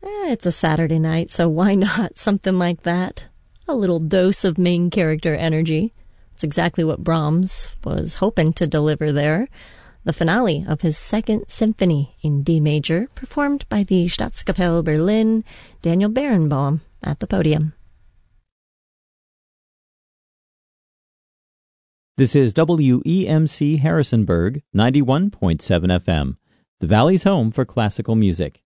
It's a Saturday night, so why not something like that? A little dose of main character energy. It's exactly what Brahms was hoping to deliver there. The finale of his Second Symphony in D major, performed by the Staatskapelle Berlin, Daniel Barenboim, at the podium. This is WEMC Harrisonburg, 91.7 FM, the Valley's home for classical music.